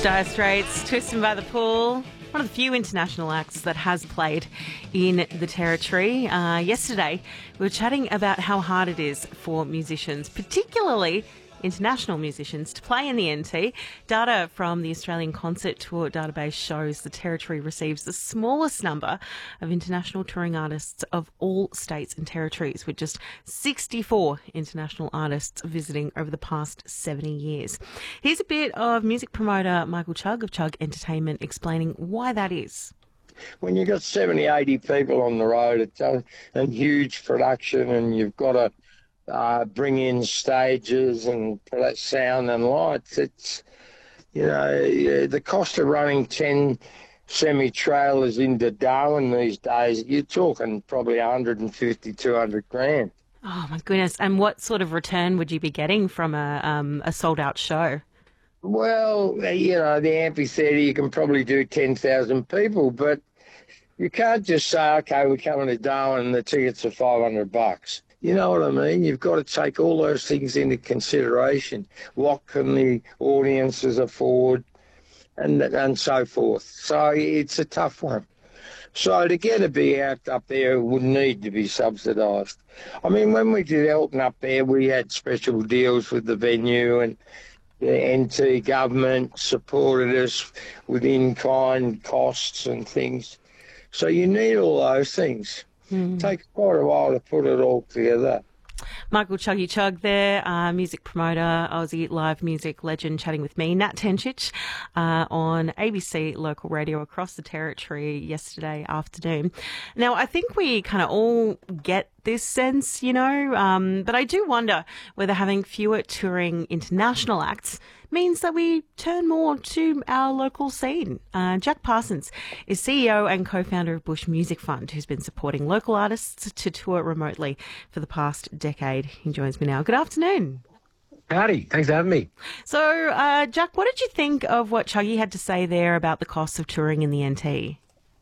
Dire Straits, Twisting by the Pool, one of the few international acts that has played in the Territory. Yesterday, we were chatting about how hard it is for musicians, particularly international musicians, to play in the NT. Data from the Australian Concert Tour database shows the Territory receives the smallest number of international touring artists of all states and territories, with just 64 international artists visiting over the past 70 years. Here's a bit of music promoter Michael Chugg of Chugg Entertainment explaining why that is. When you've got 70, 80 people on the road, it's a huge production, and you've got to bring in stages and sound and lights. It's, the cost of running 10 semi-trailers into Darwin these days, you're talking probably 150, 200 grand. Oh, my goodness. And what sort of return would you be getting from a sold-out show? Well, the amphitheatre, you can probably do 10,000 people, but you can't just say, okay, we're coming to Darwin and the tickets are $500. You know what I mean? You've got to take all those things into consideration. What can the audiences afford and so forth. So it's a tough one. So to get a big act up there would need to be subsidised. I mean, when we did Elton up there, we had special deals with the venue, and the NT government supported us with in-kind costs and things. So you need all those things. It takes quite a while to put it all together. Michael Chuggy Chugg there, music promoter, Aussie live music legend, chatting with me, Nat Tencic, on ABC local radio across the Territory yesterday afternoon. Now, I think we kind of all get this sense, but I do wonder whether having fewer touring international acts means that we turn more to our local scene. Jack Parsons is CEO and co-founder of Bush Music Fund, who's been supporting local artists to tour remotely for the past decade. He joins me now. Good afternoon. Howdy. Thanks for having me. So, Jack, what did you think of what Chuggy had to say there about the costs of touring in the NT?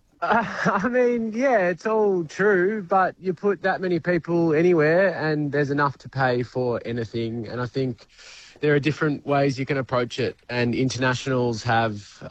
It's all true, but you put that many people anywhere and there's enough to pay for anything. And I think there are different ways you can approach it, and internationals have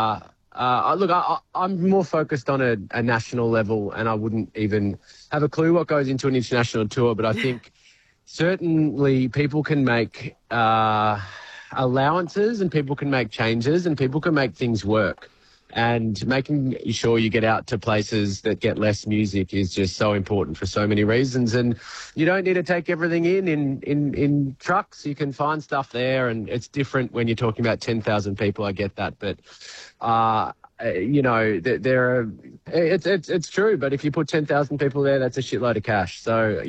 I'm more focused on a national level, and I wouldn't even have a clue what goes into an international tour, but I think certainly people can make allowances, and people can make changes, and people can make things work. And making sure you get out to places that get less music is just so important for so many reasons. And you don't need to take everything in trucks. You can find stuff there, and it's different when you're talking about 10,000 people. I get that, but it's true. But if you put 10,000 people there, that's a shitload of cash. So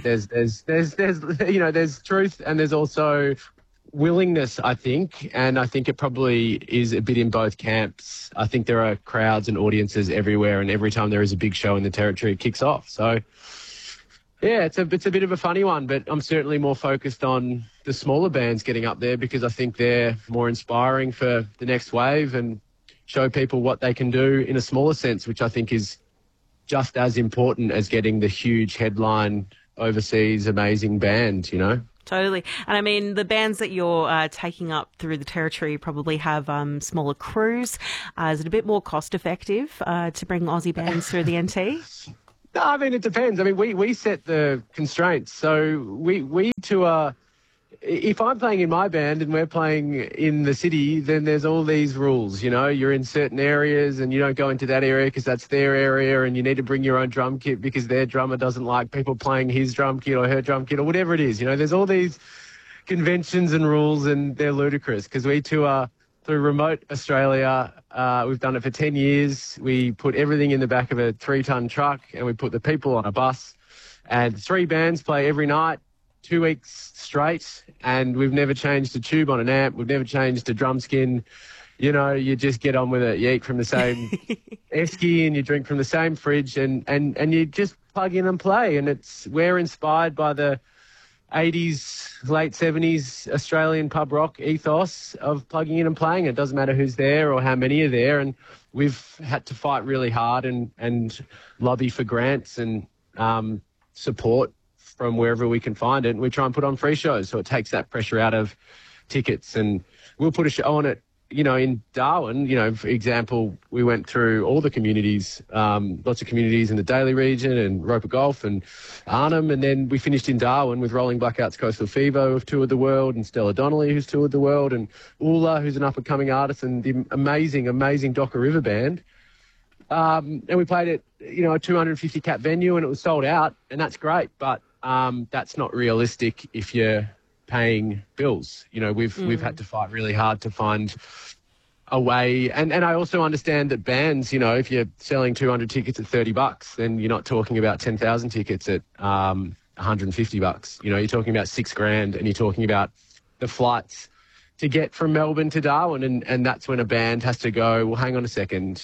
there's truth, and there's also willingness, I think, and I think it probably is a bit in both camps. I think there are crowds and audiences everywhere, and every time there is a big show in the Territory, it kicks off. So, yeah, it's a bit of a funny one, but I'm certainly more focused on the smaller bands getting up there because I think they're more inspiring for the next wave and show people what they can do in a smaller sense, which I think is just as important as getting the huge headline overseas amazing band, Totally. And I mean, the bands that you're taking up through the Territory probably have smaller crews. Is it a bit more cost effective to bring Aussie bands through the NT? No, I mean, it depends. I mean, we set the constraints. So we tour. If I'm playing in my band and we're playing in the city, then there's all these rules, you're in certain areas and you don't go into that area because that's their area, and you need to bring your own drum kit because their drummer doesn't like people playing his drum kit or her drum kit or whatever it is. There's all these conventions and rules, and they're ludicrous because we tour through remote Australia. We've done it for 10 years. We put everything in the back of a 3-ton truck and we put the people on a bus, and 3 bands play every night, 2 weeks straight, and we've never changed a tube on an amp. We've never changed a drum skin. You just get on with it. You eat from the same esky and you drink from the same fridge, and you just plug in and play. And we're inspired by the 80s, late 70s Australian pub rock ethos of plugging in and playing. It doesn't matter who's there or how many are there. And we've had to fight really hard and lobby for grants and support from wherever we can find it, and we try and put on free shows, so it takes that pressure out of tickets. And we'll put a show on at in Darwin, for example, we went through all the communities, lots of communities in the Daly region and Roper Gulf and Arnhem, and then we finished in Darwin with Rolling Blackouts Coastal Fever, who've toured the world, and Stella Donnelly, who's toured the world, and Ula, who's an up-and-coming artist, and the amazing Docker River Band. And we played at, a 250 cap venue, and it was sold out, and that's great, but that's not realistic if you're paying bills. We've had to fight really hard to find a way. And I also understand that bands, if you're selling 200 tickets at $30, then you're not talking about 10,000 tickets at $150. You're talking about $6,000, and you're talking about the flights to get from Melbourne to Darwin. And that's when a band has to go, well, hang on a second,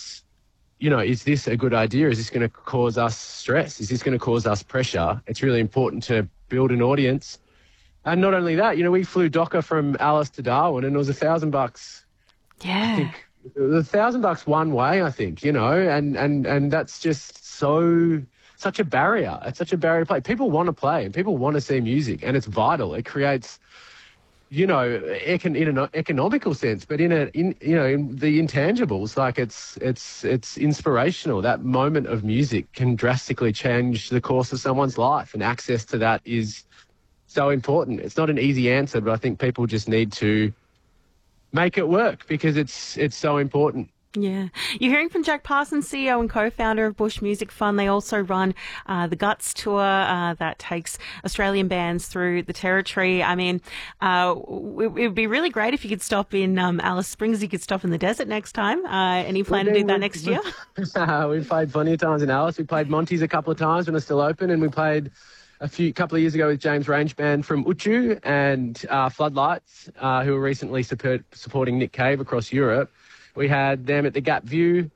is this a good idea? Is this going to cause us stress? Is this going to cause us pressure? It's really important to build an audience. And not only that, we flew Docker from Alice to Darwin, and it was $1,000. Yeah. I think it was $1,000 one way, I think, and that's just such a barrier. It's such a barrier to play. People want to play, and people want to see music, and it's vital. It creates, in an economical sense, but in the intangibles, like it's inspirational. That moment of music can drastically change the course of someone's life, and access to that is so important. It's not an easy answer, but I think people just need to make it work because it's so important. Yeah. You're hearing from Jack Parsons, CEO and co-founder of Bush Music Fund. They also run the Guts Tour that takes Australian bands through the Territory. I mean, it would be really great if you could stop in Alice Springs. You could stop in the desert next time. Any plan to do that next year? We've played plenty of times in Alice. We played Monty's a couple of times when it's still open, and we played a couple of years ago with James Range Band from Uchu and Floodlights, who were recently supporting Nick Cave across Europe. We had them at the Gap View,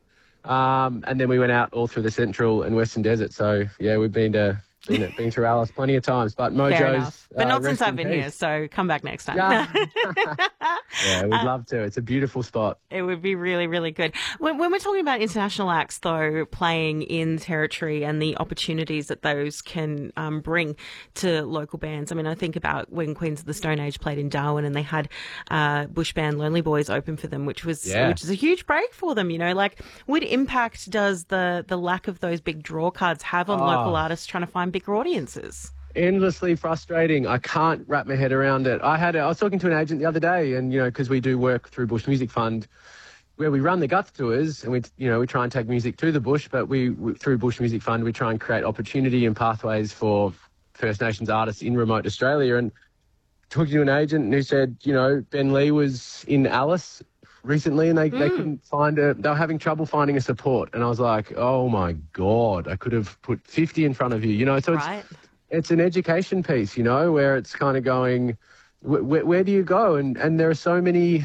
and then we went out all through the Central and Western Desert. So, yeah, we've been through Alice plenty of times. But Mojo's... But not since I've been here, so come back next time. Yeah, we'd love to. It's a beautiful spot. It would be really, really good. When we're talking about international acts, though, playing in Territory and the opportunities that those can bring to local bands. I mean, I think about when Queens of the Stone Age played in Darwin and they had bush band Lonely Boys open for them, which is a huge break for them. What impact does the lack of those big draw cards have on local artists trying to find bigger audiences? Endlessly frustrating. I can't wrap my head around it. I was talking to an agent the other day, and because we do work through Bush Music Fund, where we run the Guts tours, and we try and take music to the bush, but we through Bush Music Fund we try and create opportunity and pathways for First Nations artists in remote Australia. And talking to an agent who said, Ben Lee was in Alice recently, and they couldn't find they were having trouble finding a support. And I was like, oh my God, I could have put 50 in front of you, so right. It's an education piece, where it's kind of going, where do you go? And there are so many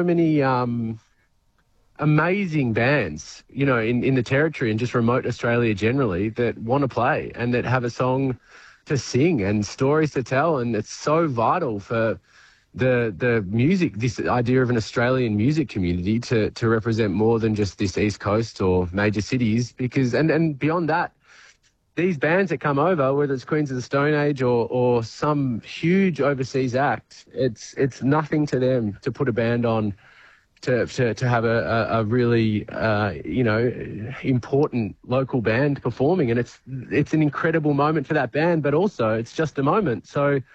amazing bands, in the Territory and just remote Australia generally that want to play and that have a song to sing and stories to tell. And it's so vital for the music, this idea of an Australian music community to represent more than just this East Coast or major cities, because, and beyond that, these bands that come over, whether it's Queens of the Stone Age or some huge overseas act, it's nothing to them to put a band on to have a really important local band performing, and it's an incredible moment for that band, but also it's just a moment. So